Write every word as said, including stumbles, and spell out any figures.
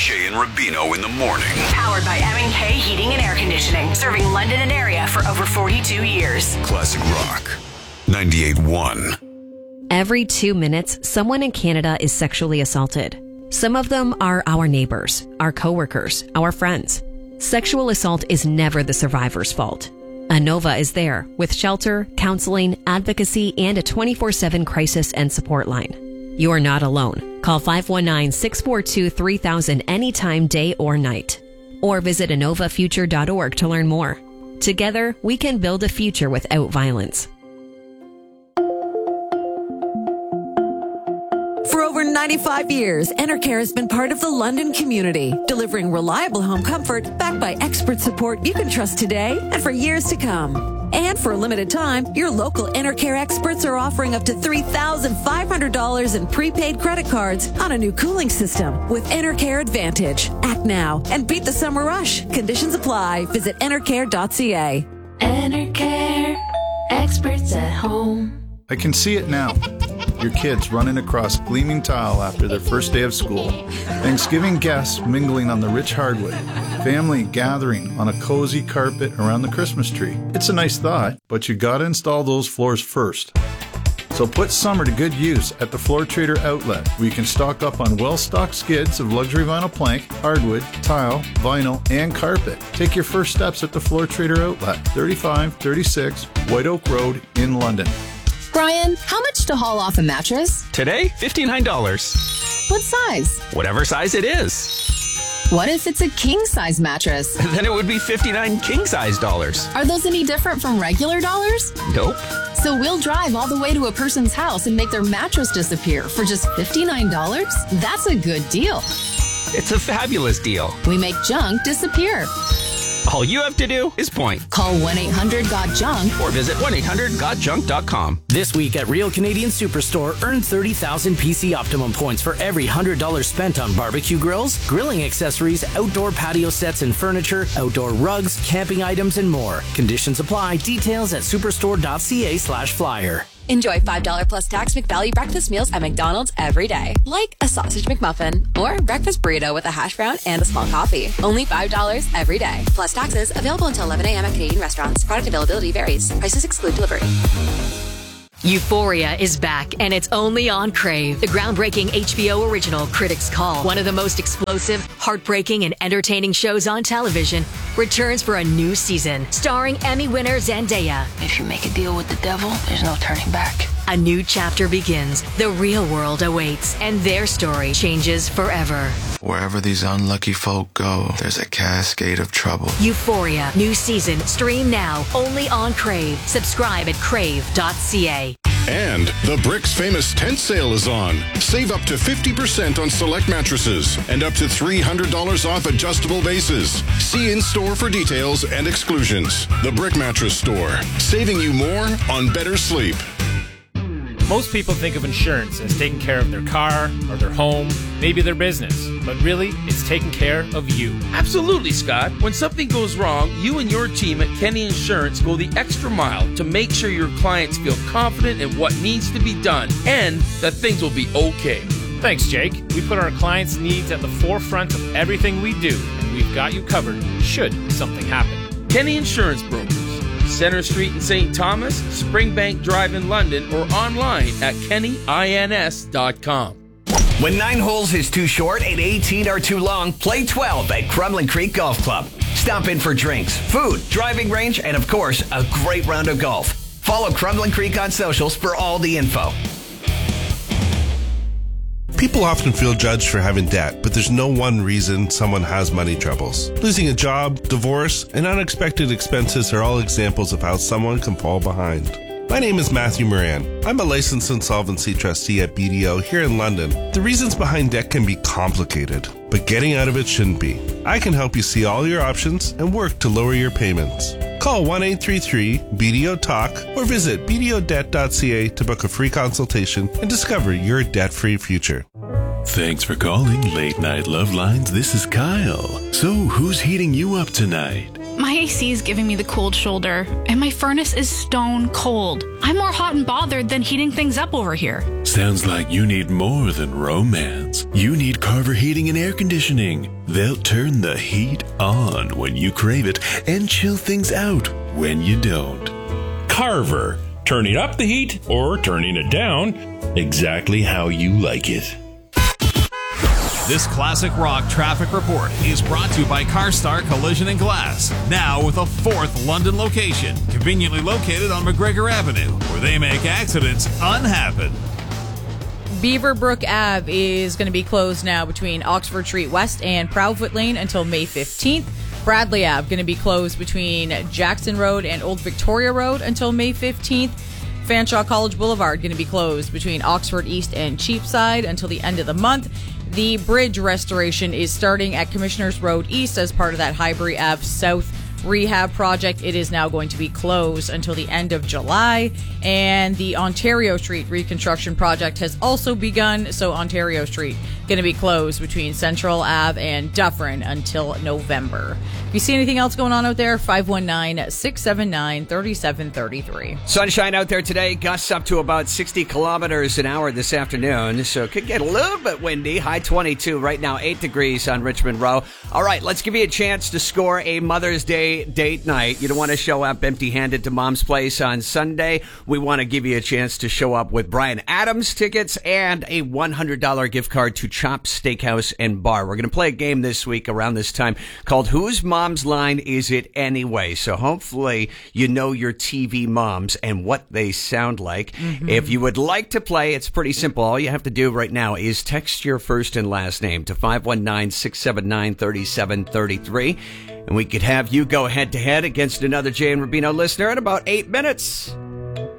Shay and Rubino in the morning. Powered by M and K Heating and Air Conditioning, serving London and area for over forty-two years. Classic Rock ninety-eight point one. Every two minutes, someone in Canada is sexually assaulted. Some of them are our neighbors, our coworkers, our friends. Sexual assault is never the survivor's fault. Anova is there with shelter, counseling, advocacy, and a twenty-four seven crisis and support line. You are not alone. Call five one nine, six four two, three thousand anytime, day or night. Or visit Anova Future dot org to learn more. Together, we can build a future without violence. For over ninety-five years, Enercare has been part of the London community, delivering reliable home comfort backed by expert support you can trust today and for years to come. And for a limited time, your local Enercare experts are offering up to three thousand five hundred dollars in prepaid credit cards on a new cooling system with Enercare Advantage. Act now and beat the summer rush. Conditions apply. Visit enercare dot c a. Enercare, experts at home. I can see it now. Your kids running across gleaming tile after their first day of school. Thanksgiving guests mingling on the rich hardwood. Family gathering on a cozy carpet around the Christmas tree. It's a nice thought, but you gotta install those floors first. So put summer to good use at the Floor Trader outlet, where you can stock up on well-stocked skids of luxury vinyl plank, hardwood, tile, vinyl, and carpet. Take your first steps at the Floor Trader outlet, thirty-five thirty-six White Oak Road in London. Brian, how much to haul off a mattress? Today, fifty-nine dollars. What size? Whatever size it is. What if it's a king-size mattress? Then it would be fifty-nine king-size dollars. Are those any different from regular dollars? Nope. So we'll drive all the way to a person's house and make their mattress disappear for just fifty-nine dollars? That's a good deal. It's a fabulous deal. We make junk disappear. All you have to do is point. Call one eight hundred got junk or visit one eight hundred got junk dot com. This week at Real Canadian Superstore, earn thirty thousand P C Optimum points for every one hundred dollars spent on barbecue grills, grilling accessories, outdoor patio sets and furniture, outdoor rugs, camping items, and more. Conditions apply. Details at superstore dot c a slash flyer. Enjoy five dollars plus tax McValue breakfast meals at McDonald's every day. Like a sausage McMuffin or breakfast burrito with a hash brown and a small coffee. Only five dollars every day. Plus taxes. Available until eleven a.m. at Canadian restaurants. Product availability varies. Prices exclude delivery. Euphoria is back, and it's only on Crave. The groundbreaking H B O original Critics' Call, one of the most explosive, heartbreaking, and entertaining shows on television, returns for a new season, starring Emmy winner Zendaya. If you make a deal with the devil, there's no turning back. A new chapter begins, the real world awaits, and their story changes forever. Wherever these unlucky folk go, there's a cascade of trouble. Euphoria, new season, stream now, only on Crave. Subscribe at crave dot c a. And the Bricks famous tent sale is on. Save up to fifty percent on select mattresses and up to three hundred dollars off adjustable bases. See in-store for details and exclusions. The Brick Mattress Store, saving you more on better sleep. Most people think of insurance as taking care of their car or their home, maybe their business, but really, it's taking care of you. Absolutely, Scott. When something goes wrong, you and your team at Kenny Insurance go the extra mile to make sure your clients feel confident in what needs to be done and that things will be okay. Thanks, Jake. We put our clients' needs at the forefront of everything we do, and we've got you covered should something happen. Kenny Insurance Brokers. Center Street in Saint Thomas, Springbank Drive in London, or online at kenny ins dot com. When nine holes is too short and eighteen are too long, play twelve at Crumlin Creek Golf Club. Stop in for drinks, food, driving range, and of course, a great round of golf. Follow Crumlin Creek on socials for all the info. People often feel judged for having debt, but there's no one reason someone has money troubles. Losing a job, divorce, and unexpected expenses are all examples of how someone can fall behind. My name is Matthew Moran. I'm a licensed insolvency trustee at B D O here in London. The reasons behind debt can be complicated, but getting out of it shouldn't be. I can help you see all your options and work to lower your payments. Call one eight three three B D O talk or visit b d o debt dot c a to book a free consultation and discover your debt-free future. Thanks for calling Late Night Love Lines. This is Kyle. So, who's heating you up tonight? My A C is giving me the cold shoulder, and my furnace is stone cold. I'm more hot and bothered than heating things up over here. Sounds like you need more than romance. You need Carver Heating and Air Conditioning. They'll turn the heat on when you crave it and chill things out when you don't. Carver, turning up the heat or turning it down exactly how you like it. This classic rock traffic report is brought to you by CarStar Collision and Glass, now with a fourth London location, conveniently located on McGregor Avenue, where they make accidents unhappen. Beaverbrook Avenue is going to be closed now between Oxford Street West and Proudfoot Lane until May fifteenth. Bradley Avenue going to be closed between Jackson Road and Old Victoria Road until May fifteenth. Fanshawe College Boulevard going to be closed between Oxford East and Cheapside until the end of the month. The bridge restoration is starting at Commissioners Road East as part of that Highbury Avenue South rehab project. It is now going to be closed until the end of July. And the Ontario Street reconstruction project has also begun. So Ontario Street going to be closed between Central Avenue and Dufferin until November. If you see anything else going on out there, five one nine, six seven nine, three seven three three. Sunshine out there today, gusts up to about sixty kilometers an hour this afternoon, so it could get a little bit windy. High twenty-two right now, eight degrees on Richmond Row. All right, let's give you a chance to score a Mother's Day date night. You don't want to show up empty-handed to Mom's Place on Sunday. We want to give you a chance to show up with Bryan Adams tickets and a one hundred dollars gift card to Chops Steakhouse and Bar. We're going to play a game this week around this time called Whose Mom's Line Is It Anyway? So hopefully you know your T V moms and what they sound like. Mm-hmm. If you would like to play, it's pretty simple. All you have to do right now is text your first and last name to five one nine, six seven nine, three seven three three. And we could have you go head-to-head against another Jay and Rubino listener in about eight minutes.